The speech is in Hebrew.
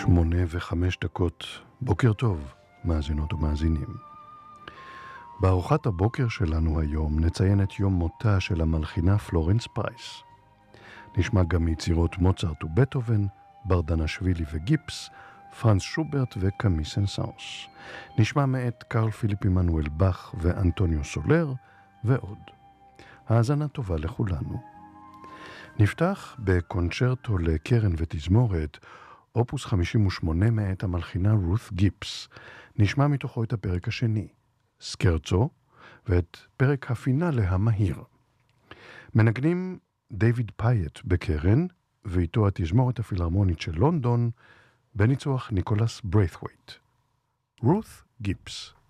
8:05. בוקר טוב, מאזינות ומאזינים. בארוחת הבוקר שלנו היום נציין את יום מותה של המלחינה פלורנס פרייס. נשמע גם מיצירות מוצרט ובטהובן, ברדנשווילי וגיפס, פרנץ שוברט וקאמי סן-סאנס. נשמע מאת קרל פיליפ עמנואל באך ואנטוניו סולר ועוד. האזנה טובה לכולנו. נפתח בקונצ'רטו לקרן ותזמורת, אופוס 58 מאת המלחינה רות גיפס. נשמע מתוכו את הפרק השני, סקרצו, ואת פרק הפינאלה המהיר. מנגנים דיוויד פייט בקרן, ואיתו התזמורת הפילהרמונית של לונדון, בניצוח ניקולס בריית'ווייט. רות גיפס.